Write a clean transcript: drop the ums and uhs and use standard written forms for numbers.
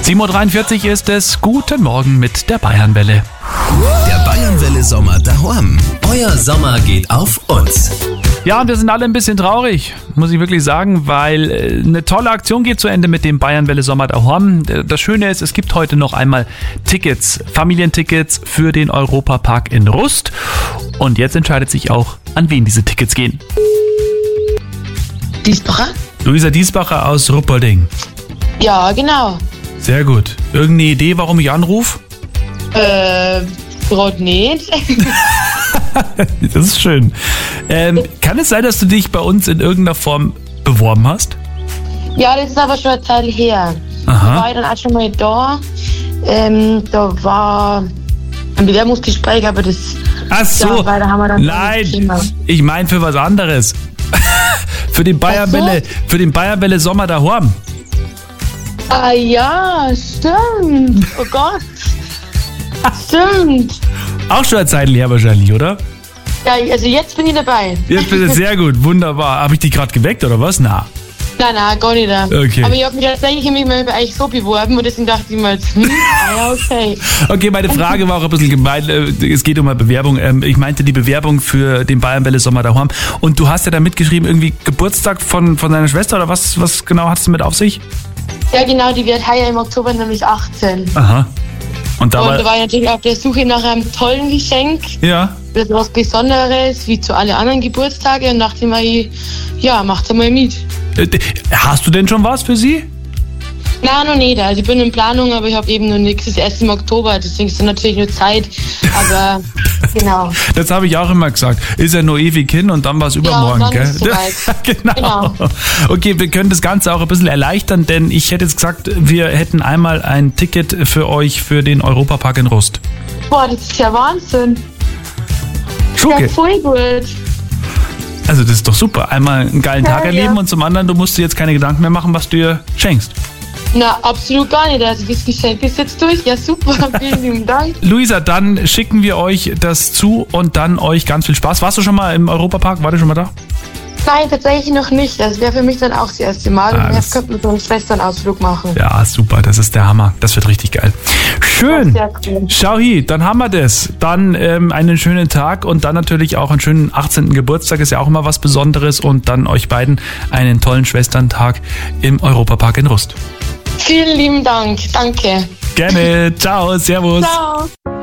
7.43 Uhr ist es. Guten Morgen mit der Bayernwelle. Der Bayernwelle Sommer daheim. Euer Sommer geht auf uns. Ja, und wir sind alle ein bisschen traurig, muss ich wirklich sagen, weil eine tolle Aktion geht zu Ende mit dem Bayernwelle Sommer daheim. Das Schöne ist, es gibt heute noch einmal Tickets, Familientickets für den Europapark in Rust. Und jetzt entscheidet sich auch, an wen diese Tickets gehen. Diesbacher? Luisa Diesbacher aus Ruppolding. Ja, genau. Sehr gut. Irgendeine Idee, warum ich anrufe? Gerade nicht. Das ist schön. Kann es sein, dass du dich bei uns in irgendeiner Form beworben hast? Ja, das ist aber schon eine Zeit her. Aha. Da war ich dann auch schon mal da. Da war ein Bewerbungsgespräch, aber das... Ach so, ja, weil da haben wir dann nein, ich meine für was anderes. Für den Bayernwelle Sommer daheim. Ah ja, stimmt. Oh Gott. Stimmt. Auch schon eine Zeit her wahrscheinlich, oder? Ja, also jetzt bin ich dabei. Jetzt bist du sehr gut, wunderbar. Habe ich dich gerade geweckt oder was? Na. Nein, gar nicht. Okay. Aber ich habe mich tatsächlich mal bei euch so beworben und deswegen dachte ich mir jetzt, ja, okay. Okay, meine Frage war auch ein bisschen gemein. Es geht um eine Bewerbung. Ich meinte die Bewerbung für den Bayernwelle Sommer daheim. Und du hast ja da mitgeschrieben, irgendwie Geburtstag von deiner Schwester oder was genau hat es damit auf sich? Ja, genau, die wird heuer im Oktober nämlich 18. Aha. Und da war ich natürlich auf der Suche nach einem tollen Geschenk. Ja. Das ist was Besonderes, wie zu alle anderen Geburtstage. Und dachte mir, ja, macht's einmal mit. Hast du denn schon was für sie? Nein, noch nicht. Also ich bin in Planung, aber ich habe eben noch nichts. Das ist erst im Oktober, deswegen ist es natürlich nur Zeit. Aber genau. Das habe ich auch immer gesagt. Ist ja nur ewig hin und dann war es übermorgen, dann gell? ist es soweit. Genau. Okay, wir können das Ganze auch ein bisschen erleichtern, denn ich hätte jetzt gesagt, wir hätten einmal ein Ticket für euch für den Europapark in Rust. Boah, das ist ja Wahnsinn. Schuke. Ja, voll gut. Also das ist doch super. Einmal einen geilen Tag Ja, erleben ja. und zum anderen, du musst dir jetzt keine Gedanken mehr machen, was du ihr schenkst. Na, absolut gar nicht. Also das Geschenk ist jetzt durch. Ja, super. Vielen lieben Dank. Luisa, dann schicken wir euch das zu und dann euch ganz viel Spaß. Warst du schon mal im Europapark? War du schon mal da? Nein, tatsächlich noch nicht. Das wäre für mich dann auch das erste Mal. Und das- jetzt könnten wir so einen Schwesternausflug machen. Ja, super. Das ist der Hammer. Das wird richtig geil. Schön. Sehr cool. Schau hier, dann haben wir das. Dann einen schönen Tag und dann natürlich auch einen schönen 18. Geburtstag. Ist ja auch immer was Besonderes. Und dann euch beiden einen tollen Schwesterntag im Europapark in Rust. Vielen lieben Dank. Danke. Gerne. Ciao. Servus. Ciao.